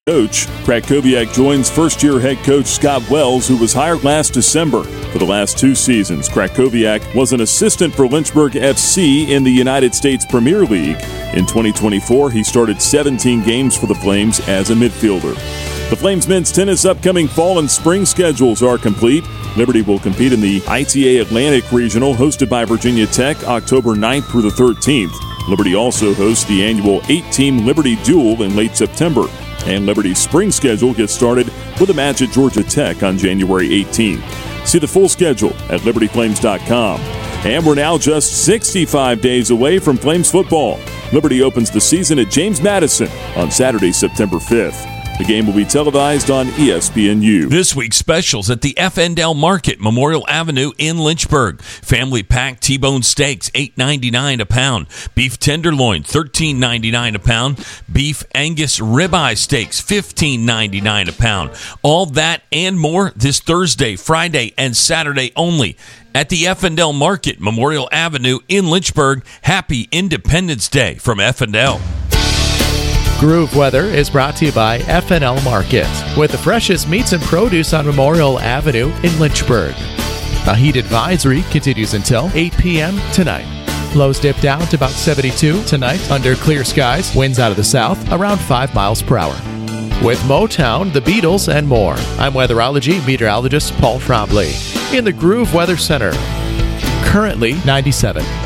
Coach. Krakowiak joins first-year head coach Scott Wells, who was hired last December. For the last 2 seasons, Krakowiak was an assistant for Lynchburg FC in the United States Premier League. In 2024, he started 17 games for the Flames as a midfielder. The Flames men's tennis upcoming fall and spring schedules are complete. Liberty will compete in the ITA Atlantic Regional, hosted by Virginia Tech, October 9th through the 13th. Liberty also hosts the annual 8-team Liberty Duel in late September. And Liberty's spring schedule gets started with a match at Georgia Tech on January 18th. See the full schedule at libertyflames.com. And we're now just 65 days away from Flames football. Liberty opens the season at James Madison on Saturday, September 5th. The game will be televised on ESPNU. This week's specials at the F&L Market, Memorial Avenue in Lynchburg. Family pack T-bone steaks, $8.99 a pound. Beef tenderloin, $13.99 a pound. Beef Angus ribeye steaks, $15.99 a pound. All that and more this Thursday, Friday, and Saturday only at the F&L Market, Memorial Avenue in Lynchburg. Happy Independence Day from F&L. Groove Weather is brought to you by F&L Market, with the freshest meats and produce on Memorial Avenue in Lynchburg. A heat advisory continues until 8 p.m. tonight. Lows dip down to about 72 tonight under clear skies. Winds out of the south around 5 miles per hour. With Motown, the Beatles, and more, I'm weatherology meteorologist Paul Trombley in the Groove Weather Center. Currently 97.